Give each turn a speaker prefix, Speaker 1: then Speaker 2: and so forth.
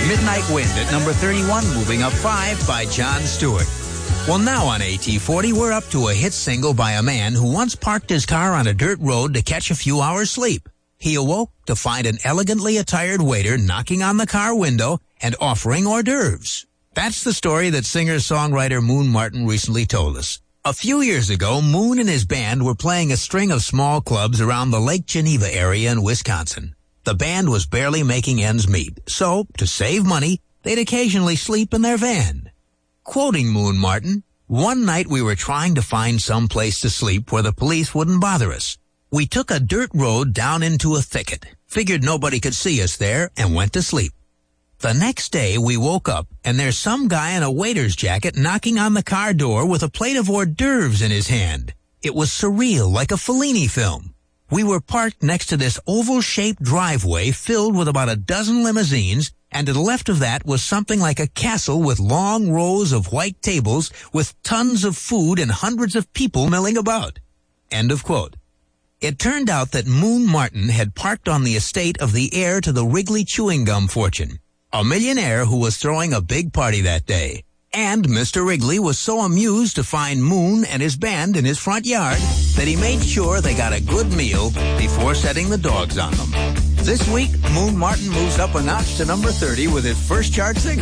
Speaker 1: Midnight Wind at number 31, moving up 5 by Jon Stewart. Well, now on AT40, we're up to a hit single by a man who once parked his car on a dirt road to catch a few hours sleep. He awoke to find an elegantly attired waiter knocking on the car window and offering hors d'oeuvres. That's the story that singer-songwriter Moon Martin recently told us. A few years ago, Moon and his band were playing a string of small clubs around the Lake Geneva area in Wisconsin. The band was barely making ends meet, so, to save money, they'd occasionally sleep in their van. Quoting Moon Martin, "One night we were trying to find some place to sleep where the police wouldn't bother us. We took a dirt road down into a thicket, figured nobody could see us there, and went to sleep. The next day we woke up, and there's some guy in a waiter's jacket knocking on the car door with a plate of hors d'oeuvres in his hand. It was surreal, like a Fellini film. We were parked next to this oval-shaped driveway filled with about a dozen limousines, and to the left of that was something like a castle with long rows of white tables with tons of food and hundreds of people milling about." End of quote. It turned out that Moon Martin had parked on the estate of the heir to the Wrigley chewing gum fortune, a millionaire who was throwing a big party that day. And Mr. Wrigley was so amused to find Moon and his band in his front yard that he made sure they got a good meal before setting the dogs on them. This week, Moon Martin moves up a notch to number 30 with his first chart single.